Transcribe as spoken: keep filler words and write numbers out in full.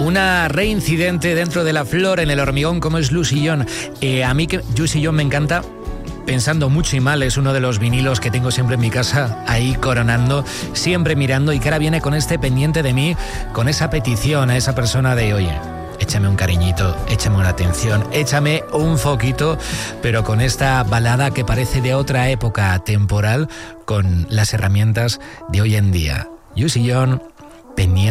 una reincidente dentro de la flor en el hormigón como es Lucy John. Eh, a mí que Lucy John me encanta. Pensando mucho y mal, es uno de los vinilos que tengo siempre en mi casa, ahí coronando, siempre mirando, y que ahora viene con este pendiente de mí, con esa petición a esa persona de, oye, échame un cariñito, échame una atención, échame un foquito, pero con esta balada que parece de otra época temporal, con las herramientas de hoy en día. Lucy John, pendiente.